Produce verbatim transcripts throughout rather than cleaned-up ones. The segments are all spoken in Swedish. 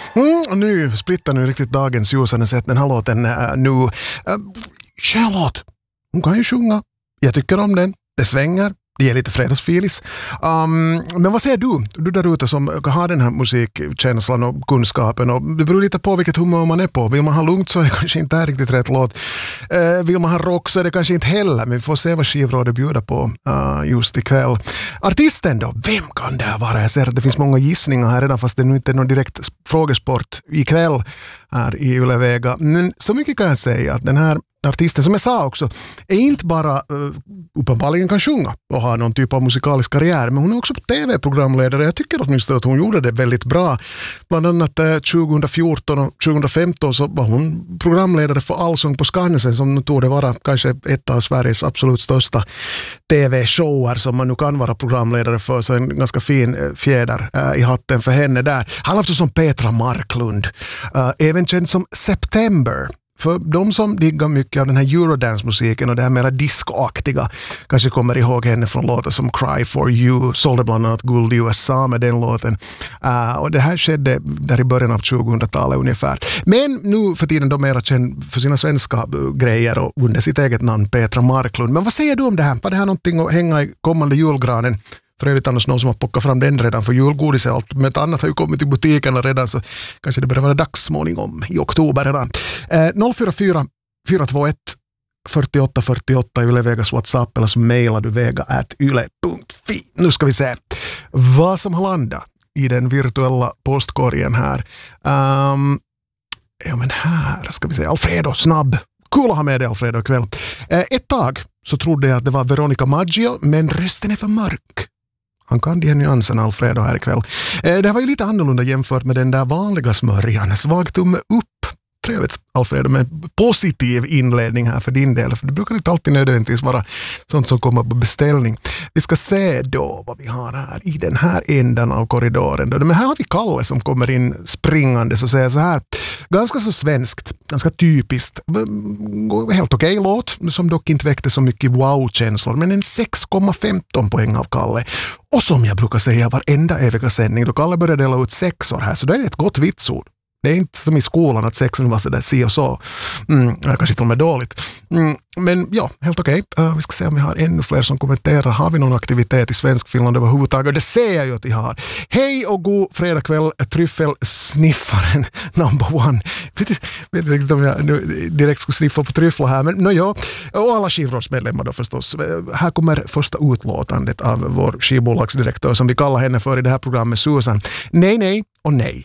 Mm, nu splittar nu riktigt dagens ljusande sätt den här låten uh, nu. Uh, Charlotte, hon kan ju sjunga. Jag tycker om den. Det svänger. Det ger lite fredagsfilis. Um, men vad säger du? Du där ute som har den här musikkänslan och kunskapen. Och det beror lite på vilket humör man är på. Vill man ha lugnt så är det kanske inte riktigt rätt låt. Uh, vill man ha rock så är det kanske inte heller. Men vi får se vad skivrådet bjuder på uh, just ikväll. Artisten då? Vem kan det vara? Jag ser att det finns många gissningar här redan fast det nu inte är någon direkt frågesport ikväll här i Yle Vega. Men så mycket kan jag säga att den här artisten, som jag sa också, är inte bara uh, uppenbarligen kan sjunga och ha någon typ av musikalisk karriär, men hon är också tv-programledare. Jag tycker åtminstone att hon gjorde det väldigt bra. Bland annat uh, tjugofjorton och tjugofemton så var hon programledare för Allsång på Skansen, som nu tog det vara kanske ett av Sveriges absolut största tv-shower som man nu kan vara programledare för, så en ganska fin uh, fjäder uh, i hatten för henne där. Han har också som Petra Marklund, uh, även känd som September. För de som diggar mycket av den här Eurodance-musiken och det här mera discoaktiga kanske kommer ihåg henne från låtar som Cry for You, sålde bland annat guld i U S A med den låten. Uh, och det här skedde där i början av tjugohundratalet ungefär. Men nu för tiden de mera känd för sina svenska grejer och under sitt eget namn Petra Marklund. Men vad säger du om det här? Var det här någonting att hänga i kommande julgranen? För övrigt annars någon som har plockat fram den redan för julgodis och allt. Men ett annat har ju kommit till butikerna redan, så kanske det börjar vara dags småningom i oktober redan. Eh, noll fyra fyra fyra två ett fyrtioåtta fyrtioåtta Yle Vegas WhatsApp, eller så mejlar du vega at yle punkt fi. Nu ska vi se vad som har landat i den virtuella postkorgen här. Um, ja men här ska vi se. Alfredo, snabb. Kul att ha med dig Alfredo ikväll. Eh, ett tag så trodde jag att det var Veronica Maggio, men rösten är för mörk. Han kan de här nyanserna Alfredo här ikväll. Eh, det var ju lite annorlunda jämfört med den där vanliga smörjan. Svag tumme upp. Trevligt Alfredo med positiv inledning här för din del. För det brukar inte alltid nödvändigtvis vara sånt som kommer på beställning. Vi ska se då vad vi har här i den här änden av korridoren. Men här har vi Kalle som kommer in springande och säger så här. Ganska så svenskt, ganska typiskt. Helt okej okay låt, som dock inte väckte så mycket wow-känslor. Men en sex komma femton poäng av Kalle. Och som jag brukar säga varenda eviga sändning, då Kalle börjar dela ut sexor här, så det är ett gott vitsord. Det är inte som i skolan att sexen var så där si och så. Mm, kanske till och med dåligt. Mm, men ja, helt okej. Okay. Uh, vi ska se om vi har ännu fler som kommenterar. Har vi någon aktivitet i svensk Finland överhuvudtaget? Det ser jag ju att vi har. Hej och god fredagkväll, tryffelsniffaren number one. Jag vet inte riktigt om jag nu direkt skulle sniffa på tryffla här, men no, ja. Och alla skivrådsmedlemmar då förstås. Här kommer första utlåtandet av vår skivbolagsdirektör som vi kallar henne för i det här programmet, Susan. Nej, nej och nej.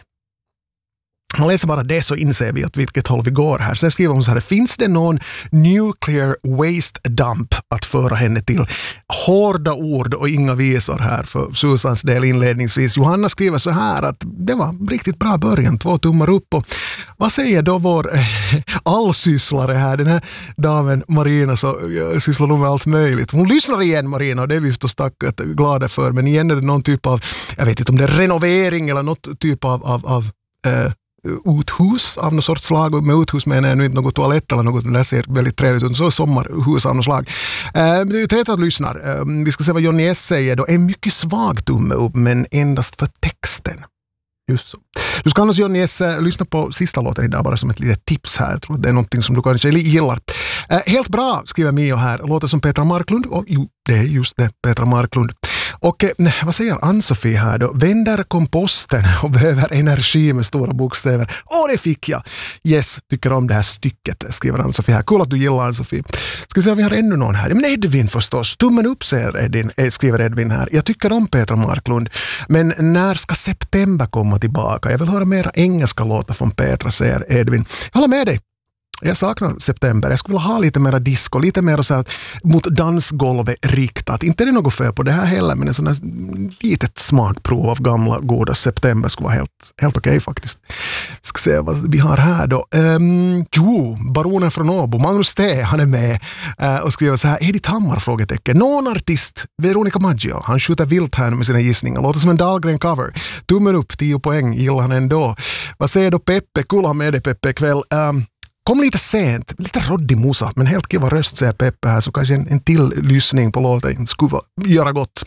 Man läser bara det så inser vi att vilket håll vi går här. Sen skriver hon så här, finns det någon nuclear waste dump att föra henne till? Hårda ord och inga visor här för Susans del inledningsvis. Johanna skriver så här att det var riktigt bra början, två tummar upp. Och vad säger då vår eh, allsysslare här, den här damen Marina, så sysslar nog med allt möjligt. Hon lyssnar igen Marina och det är vi förstås tack glada för. Men igen är det någon typ av, jag vet inte om det är renovering eller något typ av, av, av eh, uthus av något sorts slag. Med uthus menar jag nu inte något toalett eller något, men det ser väldigt trevligt ut. Så sommarhus av något slag. Eh, det är ju trevligt att lyssna. Eh, vi ska se vad Johnny S säger då. En mycket svag tumme upp, men endast för texten. Just så. Du ska annars Johnny S lyssna på sista låten idag bara som ett litet tips här. Jag tror det är någonting som du kanske gillar. Eh, helt bra, skriver Mio här. Låter som Petra Marklund. Och jo, det är just det, Petra Marklund. Och eh, vad säger Ann-Sofie här då? Vänder komposten och behöver energi med stora bokstäver. Åh, det fick jag! Yes, tycker om det här stycket, skriver Ann-Sofie här. Cool att du gillar Ann-Sofie. Ska vi se om vi har ännu någon här. Men Edvin förstås. Tummen upp, säger Edvin, skriver Edvin här. Jag tycker om Petra Marklund. Men när ska September komma tillbaka? Jag vill höra mera engelska låtar från Petra, säger Edvin. Jag håller med dig. Jag saknar September. Jag skulle vilja ha lite mer disco, lite mer så här mot dansgolvet riktat. Inte är det något för på det här heller, men en sån här litet smakprov av gamla goda September skulle vara helt, helt okej okay, faktiskt. Ska se vad vi har här då. Um, jo, baronen från Åbo, Magnus T, han är med uh, och skriver så här, Edith Hammar, frågetecken. Någon artist, Veronica Maggio, han skjuter vilt här med sina gissningar. Låter som en Dahlgren cover. Tummen upp, tio poäng, gillar han ändå. Vad säger då Peppe? Kul att ha med dig Peppe ikväll. Um, Kom lite sent, lite roddig musa, men helt kiva röst, säger Peppe här, så kanske en, en till lyssning på låten skulle göra gott.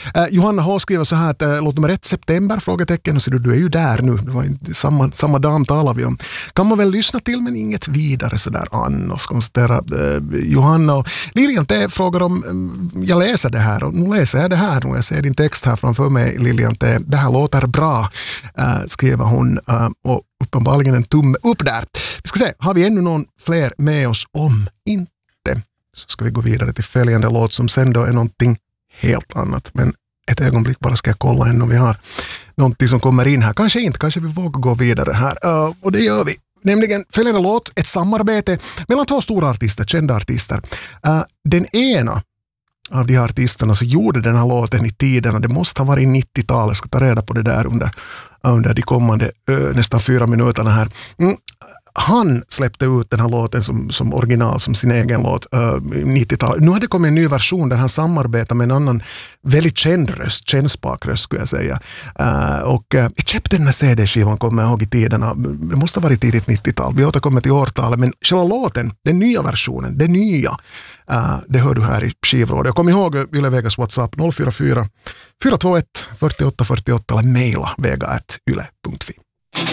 Uh, Johanna H skriver så här att uh, låt nummer ett september, frågetecken, och så du, du är ju där nu, det var ju samma, samma dam talar vi om. Kan man väl lyssna till, men inget vidare sådär annars, konstatera uh, Johanna. Och Lilian T frågar om, um, jag läser det här, och nu läser jag det här, nu jag ser din text här framför mig, Lilian T. Det här låter bra, uh, skriver hon, uh, och uppenbarligen en tumme upp där. Vi ska se, har vi ännu någon fler med oss? Om inte, så ska vi gå vidare till följande låt som sen då är någonting helt annat. Men ett ögonblick bara ska jag kolla än om vi har någonting som kommer in här. Kanske inte, kanske vi vågar gå vidare här. Uh, och det gör vi. Nämligen följande låt, ett samarbete mellan två stora artister, kända artister. Uh, den ena av de här artisterna så gjorde den här låten i tiden, och det måste ha varit nittiotalet. Jag ska ta reda på det där under, under de kommande uh, nästan fyra minuterna här. Mm. Han släppte ut den här låten som, som original, som sin egen låt, uh, nittiotalet. Nu har det kommit en ny version där han samarbetar med en annan väldigt känd röst, kännspak röst skulle jag säga. Uh, och uh, jag köpte den här C D-skivan, kommer jag ihåg i tiderna. Det måste ha varit tidigt nittiotal. Vi återkommer till årtalet, men själva låten, den nya versionen, den nya, uh, det hör du här i skivrådet. Jag kommer ihåg Yle Vegas WhatsApp noll fyra fyra fyra två ett fyra åtta fyra åtta eller mejla vega at yle punkt fi.